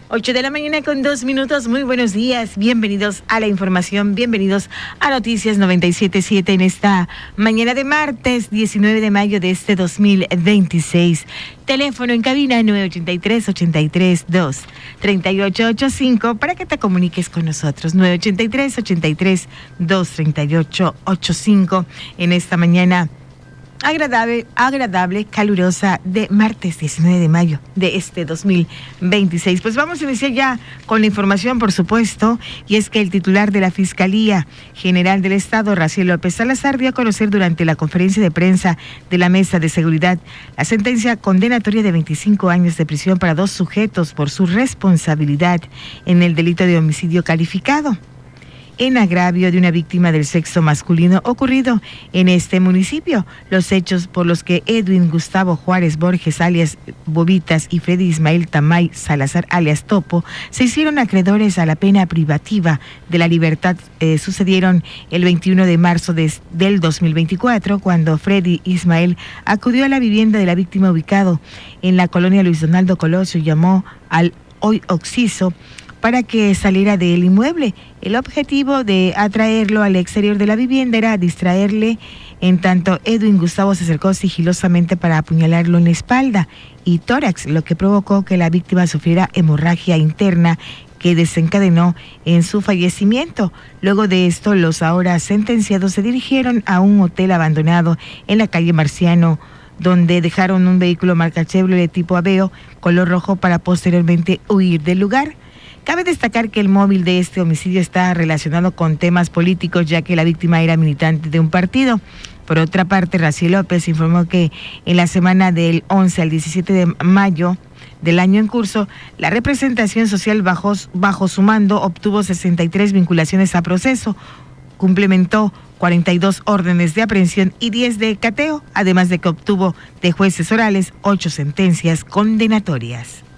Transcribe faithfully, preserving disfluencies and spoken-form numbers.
ocho de la mañana con dos minutos. Muy buenos días. Bienvenidos a la información. Bienvenidos a Noticias noventa y siete punto siete en esta mañana de martes diecinueve de mayo de este dos mil veintiséis. Teléfono en cabina nueve ocho tres, ocho tres dos, tres ocho ocho cinco para que te comuniques con nosotros. nueve ocho tres, ocho tres dos, tres ocho ocho cinco en esta mañana agradable, agradable, calurosa de martes diecinueve de mayo de este dos mil veintiséis. Pues vamos a iniciar ya con la información, por supuesto, y es que el titular de la Fiscalía General del Estado, Raciel López Salazar, dio a conocer durante la conferencia de prensa de la Mesa de Seguridad la sentencia condenatoria de veinticinco años de prisión para dos sujetos por su responsabilidad en el delito de homicidio calificado en agravio de una víctima del sexo masculino ocurrido en este municipio. Los hechos por los que Edwin Gustavo Juárez Borges, alias Bobitas, y Freddy Ismael Tamay Salazar, alias Topo, se hicieron acreedores a la pena privativa de la libertad eh, sucedieron el veintiuno de marzo de, del dos mil veinticuatro, cuando Freddy Ismael acudió a la vivienda de la víctima ubicado en la colonia Luis Donaldo Colosio y llamó al hoy occiso para que saliera del inmueble. El objetivo de atraerlo al exterior de la vivienda era distraerle, en tanto Edwin Gustavo se acercó sigilosamente para apuñalarlo en la espalda y tórax, lo que provocó que la víctima sufriera hemorragia interna que desencadenó en su fallecimiento. Luego de esto, los ahora sentenciados se dirigieron a un hotel abandonado en la calle Marciano, donde dejaron un vehículo marca Chevrolet tipo Aveo color rojo para posteriormente huir del lugar. Cabe destacar que el móvil de este homicidio está relacionado con temas políticos, ya que la víctima era militante de un partido. Por otra parte, Raciel López informó que en la semana del once al diecisiete de mayo del año en curso, la representación social bajo, bajo su mando obtuvo sesenta y tres vinculaciones a proceso, cumplimentó cuarenta y dos órdenes de aprehensión y diez de cateo, además de que obtuvo de jueces orales ocho sentencias condenatorias.